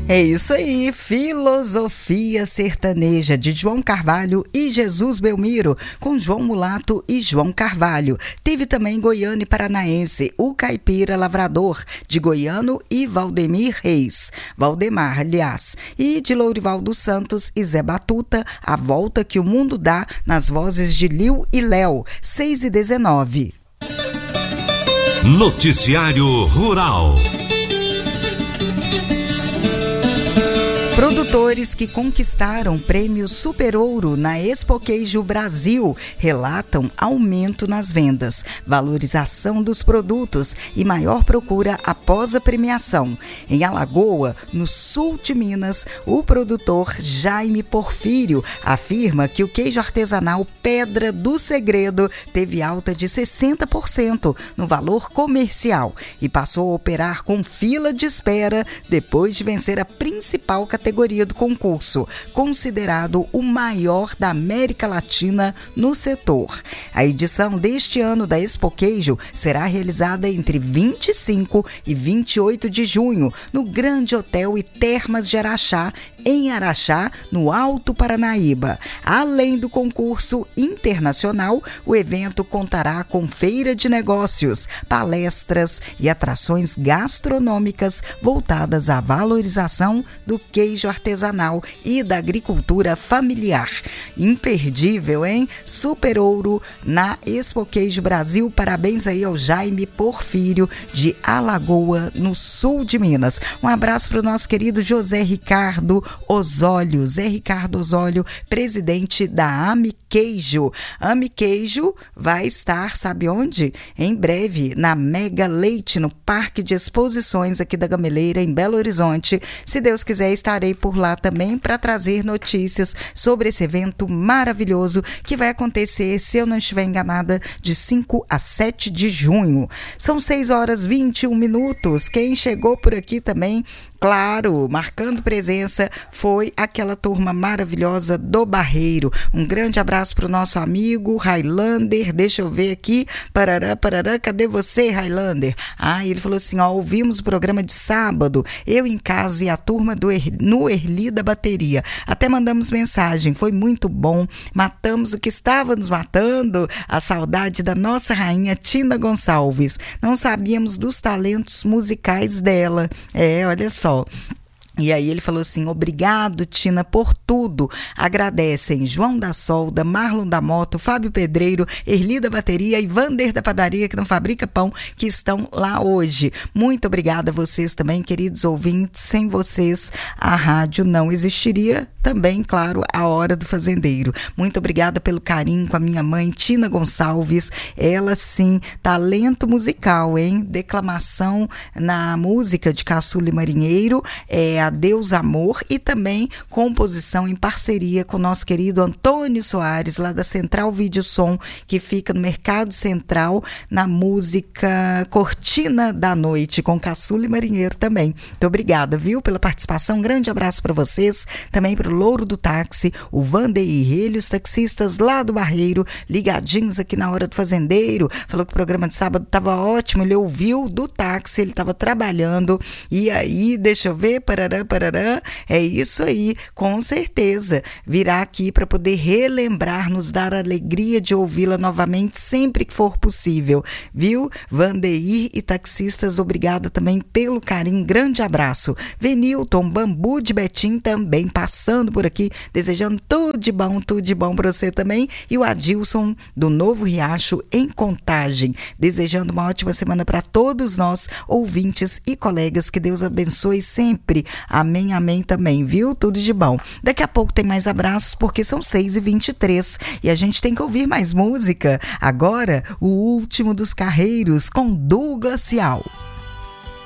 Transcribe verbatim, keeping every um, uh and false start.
É isso aí, Filosofia Sertaneja de João Carvalho e Jesus Belmiro, com João Mulato e João Carvalho. Teve também Goiano e Paranaense, o Caipira Lavrador, de Goiano e Valdemir Reis, Valdemar, aliás, e de Lourival dos Santos e Zé Batuta, A Volta que o Mundo Dá, nas vozes de Lil e Léo, seis e dezenove. Noticiário Rural. Produtores que conquistaram prêmio Super Ouro na Expoqueijo Brasil relatam aumento nas vendas, valorização dos produtos e maior procura após a premiação. Em Alagoa, no sul de Minas, o produtor Jaime Porfírio afirma que o queijo artesanal Pedra do Segredo teve alta de sessenta por cento no valor comercial e passou a operar com fila de espera depois de vencer a principal categoria do concurso, considerado o maior da América Latina no setor. A edição deste ano da Expoqueijo será realizada entre vinte e cinco e vinte e oito de junho, no Grande Hotel e Termas de Araxá, em Araxá, no Alto Paranaíba. Além do concurso internacional, o evento contará com feira de negócios, palestras e atrações gastronômicas voltadas à valorização do queijo artesanal e da agricultura familiar. Imperdível, hein? Super Ouro na Expoqueijo Brasil. Parabéns aí ao Jaime Porfírio, de Alagoa, no sul de Minas. Um abraço para o nosso querido José Ricardo Osório, Zé Ricardo Osório, presidente da Ami Queijo. Ami Queijo vai estar, sabe onde? Em breve, na Mega Leite, no Parque de Exposições aqui da Gameleira, em Belo Horizonte. Se Deus quiser, estarei por lá também para trazer notícias sobre esse evento maravilhoso que vai acontecer, se eu não estiver enganada, de cinco a sete de junho. São seis horas e vinte e um minutos. Quem chegou por aqui também, claro, marcando presença, foi aquela turma maravilhosa do Barreiro. Um grande abraço para o nosso amigo Highlander. Deixa eu ver aqui. Parará, parará, cadê você, Highlander? Ah, ele falou assim, ó, ouvimos o programa de sábado, eu em casa e a turma do er, no Erli da Bateria. Até mandamos mensagem, foi muito bom. Matamos o que estava nos matando, a saudade da nossa rainha Tina Gonçalves. Não sabíamos dos talentos musicais dela. É, olha só. E aí ele falou assim, obrigado, Tina, por tudo. Agradecem João da Solda, Marlon da Moto, Fábio Pedreiro, Erli da Bateria e Vander da Padaria, que não fabrica pão, que estão lá hoje. Muito obrigada a vocês também, queridos ouvintes. Sem vocês, a rádio não existiria. Também, claro, a Hora do Fazendeiro. Muito obrigada pelo carinho com a minha mãe, Tina Gonçalves. Ela, sim, talento musical, hein? Declamação na música de Caçula e Marinheiro, é a Deus Amor, e também composição em parceria com o nosso querido Antônio Soares, lá da Central Vídeo Som, que fica no Mercado Central, na música Cortina da Noite, com Caçula e Marinheiro também. Muito obrigada, viu, pela participação. Um grande abraço para vocês, também para o Louro do Táxi, o Vandeir, ele, os taxistas lá do Barreiro, ligadinhos aqui na Hora do Fazendeiro. Falou que o programa de sábado estava ótimo, ele ouviu do táxi, ele estava trabalhando, e aí, deixa eu ver, parará, parará, é isso aí, com certeza, virá aqui para poder relembrar, nos dar a alegria de ouvi-la novamente sempre que for possível, viu? Vandeir e taxistas, obrigada também pelo carinho, grande abraço. Venilton, Bambu de Betim também passando por aqui, desejando tudo de bom, tudo de bom para você também, e o Adilson do Novo Riacho, em Contagem, desejando uma ótima semana para todos nós, ouvintes e colegas, que Deus abençoe sempre, amém, amém também, viu? Tudo de bom. Daqui a pouco tem mais abraços, porque são seis e vinte e três e a gente tem que ouvir mais música. Agora, o último dos carreiros com Douglas Cial.